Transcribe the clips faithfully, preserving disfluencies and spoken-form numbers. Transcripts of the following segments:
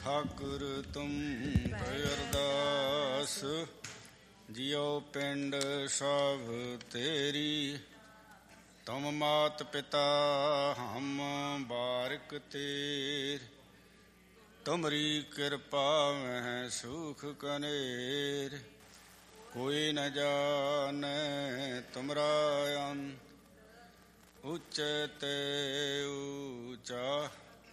ਠਾਕੁਰ ਤੁਮ ਪੈ ਅਰਦਾਸ, ਜਿਉ ਪਿੰਡ ਸਭ ਤੇਰੀ। ਤੁਮ ਮਾਤ ਪਿਤਾ ਹਮ ਬਾਰਿਕ ਤੇਰ, ਤੁਮਰੀ ਕਿਰਪਾ ਮਹਿ ਸੁਖ ਕਨੇਰ। ਕੋਈ ਨ ਜਾਣੈ ਤੁਮਰਾ ਅੰਤ, ਉੱਚੇ ਤੇ ਊਚਾ।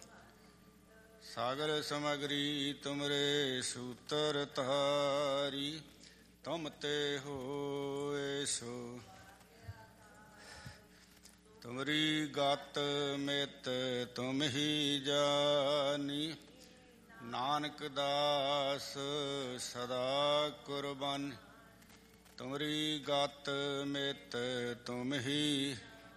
ਸਾਗਰ ਸਮਗਰੀ ਤੁਮਰੇ ਸੂਤਰ ਧਾਰੀ, ਤੁਮ ਤੇ ਹੋਏ ਸੋ। ਤੁਮਰੀ ਗਤ ਮਿਤ ਤੁਮ ਹੀ ਜਾਨੀ, ਨਾਨਕ ਦਾਸ ਸਦਾ ਕੁਰਬਾਨੀ। ਤੁਮਰੀ ਗਤ ਮਿਤ ਤੁਮ ਹੀ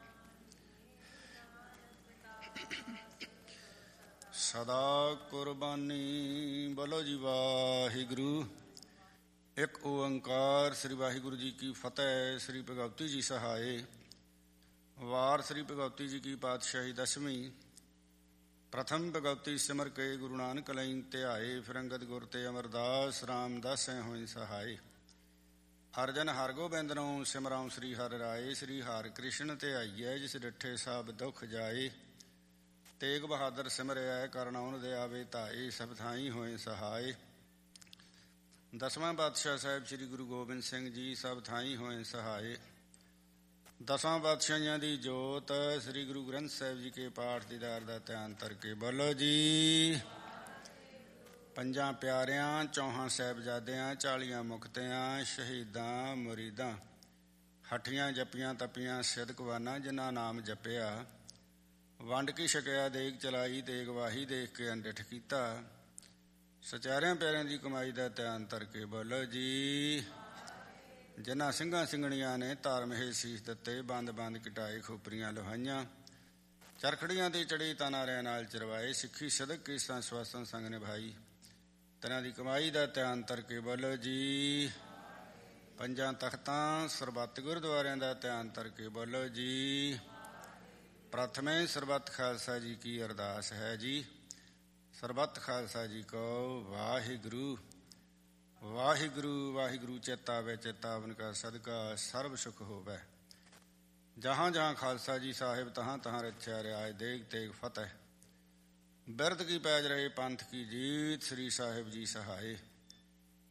ਸਦਾ ਕੁਰਬਾਨੀ। ਬੋਲੋ ਜੀ ਵਾਹਿਗੁਰੂ। ਇੱਕ ਓੰਕਾਰ। ਸ੍ਰੀ ਵਾਹਿਗੁਰੂ ਜੀ ਕੀ ਫਤਿਹ। ਸ੍ਰੀ ਭਗਵਤੀ ਜੀ ਸਹਾਏ। ਵਾਰ ਸ੍ਰੀ ਭਗਵਤੀ ਜੀ ਕੀ ਪਾਤਸ਼ਾਹੀ ਦਸਵੀਂ। ਪ੍ਰਥਮ ਭਗਵਤੀ ਸਿਮਰ ਕੇ ਗੁਰੂ ਨਾਨਕ ਲਈ ਧਿਆਏ, ਫਿਰ ਅੰਗਦ ਗੁਰ ਤੇ ਅਮਰਦਾਸ ਰਾਮਦਾਸੈ ਹੋਇ ਸਹਾਏ। ਹਰਜਨ ਹਰਗੋਬਿੰਦ ਨੂੰ ਸਿਮਰਾਉ ਸ੍ਰੀ ਹਰਿ ਰਾਏ, ਸ੍ਰੀ ਹਰਿ ਕ੍ਰਿਸ਼ਨ ਧਿਆਈਐ ਜਿਸ ਡਿਠੇ ਸਭ ਦੁਖ ਜਾਏ। ਤੇਗ ਬਹਾਦਰ ਸਿਮਰਿਐ ਕਰਨਾ ਉਹਨ ਦੇ ਆਵੇ ਧਾਏ, ਸਭ ਥਾਈ ਹੋਏ ਸਹਾਏ। ਦਸਵਾਂ ਪਾਤਸ਼ਾਹ ਸਾਹਿਬ ਸ੍ਰੀ ਗੁਰੂ ਗੋਬਿੰਦ ਸਿੰਘ ਜੀ ਸਭ ਥਾਈ ਹੋਏ ਸਹਾਏ। ਦਸਾਂ ਪਾਤਸ਼ਾਹੀਆਂ ਦੀ ਜੋਤ ਸ੍ਰੀ ਗੁਰੂ ਗ੍ਰੰਥ ਸਾਹਿਬ ਜੀ ਕੇ ਪਾਠ ਦੀਦਾਰ ਦਾ ਧਿਆਨ ਕਰਕੇ ਬੋਲੋ ਜੀ। ਪੰਜਾਂ ਪਿਆਰਿਆਂ, ਚੌਹਾਂ ਸਾਹਿਬਜ਼ਾਦਿਆਂ, ਚਾਲੀਆਂ ਮੁਕਤਿਆਂ, ਸ਼ਹੀਦਾਂ ਮੁਰੀਦਾਂ, ਹੱਠੀਆਂ ਜੱਪੀਆਂ ਤਪੀਆਂ ਸਿਦਕਵਾਨਾਂ, ਜਿਨ੍ਹਾਂ ਨਾਮ ਜਪਿਆ ਵੰਡ ਕੀ ਛਕਿਆ ਦੇਗ ਚਲਾਈ, ਤੇਗ ਵਾਹੀ ਦੇਖ ਕੇ ਅੰਡਿਠ ਕੀਤਾ। ਸਚਾਰਿਆਂ ਪਿਆਰਿਆਂ ਦੀ ਕਮਾਈ ਦਾ ਧਿਆਨ ਧਰਕੇ ਬੋਲੋ ਜੀ। ਜਿਨ੍ਹਾਂ ਸਿੰਘਾਂ ਸਿੰਘਣੀਆਂ ਨੇ ਧਾਰਮਿਕ ਸੀਸ ਦਿੱਤੇ, ਬੰਦ ਬੰਦ ਕਟਾਏ ਖੋਪਰੀਆਂ ਲੋਹਾਈਆਂ, ਚਰਖੜੀਆਂ ਦੀ ਚੜੀ ਤਾਨਾਰਿਆਂ ਨਾਲ ਚਰਵਾਏ, ਸਿੱਖੀ ਸਦਕ ਕੀਸਾਂ ਸਵਾਸਾਂ ਸੰਗ ਨਿਭਾਈ। ਤਨਾਂ ਦੀ ਕਮਾਈ ਦਾ ਧਿਆਨ ਧਰਕੇ ਬੋਲੋ ਜੀ। ਪੰਜਾਂ ਤਖਤਾਂ ਸਰਬੱਤ ਗੁਰਦੁਆਰਿਆਂ ਦਾ ਧਿਆਨ ਧਰਕੇ ਬੋਲੋ ਜੀ। ਪ੍ਰਥਮੇ ਸਰਬੱਤ ਖਾਲਸਾ ਜੀ ਕੀ ਅਰਦਾਸ ਹੈ ਜੀ। ਸਰਬੱਤ ਖਾਲਸਾ ਜੀ ਕੋ ਵਾਹਿਗੁਰੂ। ਵਾਹਿਗੁਰੂ ਵਾਹਿਗੁਰੂ ਚੇਤਾ ਵੇ ਚੇਤਾਵਨ ਕਾ ਸਦਕਾ ਸਰਬ ਸੁਖ ਹੋਵੈ। ਜਹਾਂ ਜਹਾਂ ਖਾਲਸਾ ਜੀ ਸਾਹਿਬ ਤਹਾਂ ਤਹਾਂ ਰਚਿਆ ਰਿਆਇ, ਦੇਗ ਤੇਗ ਫਤਿਹ। ਬਿਰਧ ਕੀ ਪੈਜ ਰਹੇ ਪੰਥ ਕੀ ਜੀਤ, ਸ੍ਰੀ ਸਾਹਿਬ ਜੀ ਸਹਾਏ।